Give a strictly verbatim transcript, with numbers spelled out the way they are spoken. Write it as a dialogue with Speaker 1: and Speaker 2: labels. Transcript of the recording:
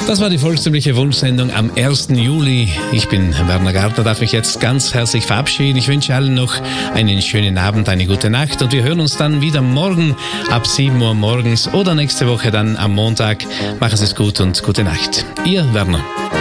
Speaker 1: Das war die volkstümliche Wunschsendung am ersten Juli. Ich bin Werner Gartner, darf mich jetzt ganz herzlich verabschieden. Ich wünsche allen noch einen schönen Abend, eine gute Nacht und wir hören uns dann wieder morgen ab sieben Uhr morgens oder nächste Woche dann am Montag. Machen Sie es gut und gute Nacht. Ihr Werner.